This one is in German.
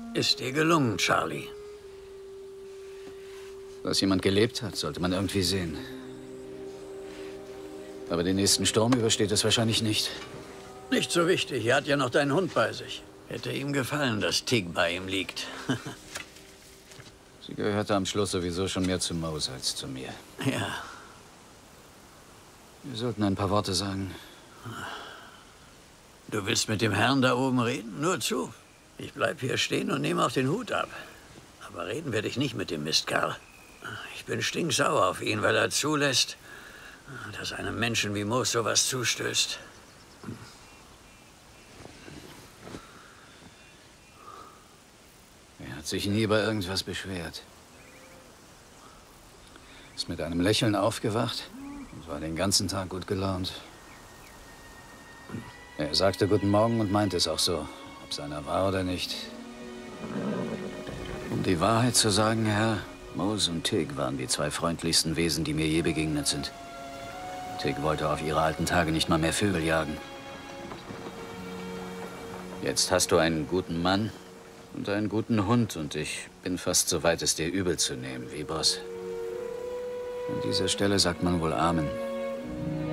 Ist dir gelungen, Charlie. Was jemand gelebt hat, sollte man irgendwie sehen. Aber den nächsten Sturm übersteht es wahrscheinlich nicht. Nicht so wichtig. Er hat ja noch deinen Hund bei sich. Hätte ihm gefallen, dass Tig bei ihm liegt. Sie gehörte am Schluss sowieso schon mehr zu Mose als zu mir. Ja. Wir sollten ein paar Worte sagen. Du willst mit dem Herrn da oben reden? Nur zu. Ich bleib hier stehen und nehme auch den Hut ab. Aber reden werde ich nicht mit dem Mistkerl. Ich bin stinksauer auf ihn, weil er zulässt, dass einem Menschen wie Mose sowas zustößt. Er hat sich nie über irgendwas beschwert. Ist mit einem Lächeln aufgewacht und war den ganzen Tag gut gelaunt. Er sagte Guten Morgen und meinte es auch so, ob es einer war oder nicht. Um die Wahrheit zu sagen, Herr, Mose und Tig waren die zwei freundlichsten Wesen, die mir je begegnet sind. Tig wollte auf ihre alten Tage nicht mal mehr Vögel jagen. Jetzt hast du einen guten Mann und einen guten Hund und ich bin fast so weit, es dir übel zu nehmen, wie Boss. An dieser Stelle sagt man wohl Amen.